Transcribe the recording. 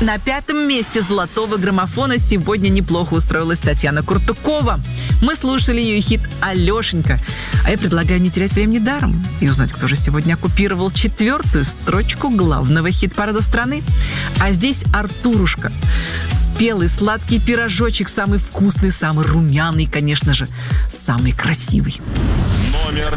На 5-м месте золотого граммофона сегодня неплохо устроилась Татьяна Куртукова. Мы слушали ее хит «Алешенька». А я предлагаю не терять времени даром и узнать, кто же сегодня оккупировал 4-ю строчку главного хит-парада страны. А здесь Артурушка. Спелый сладкий пирожочек, самый вкусный, самый румяный, конечно же, самый красивый.